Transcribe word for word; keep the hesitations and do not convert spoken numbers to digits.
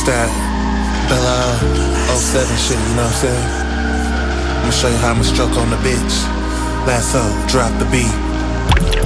that Bella oh seven shit, you know what I'm saying? I'ma show you how I'ma stroke on the bitch. Lasso, drop the beat.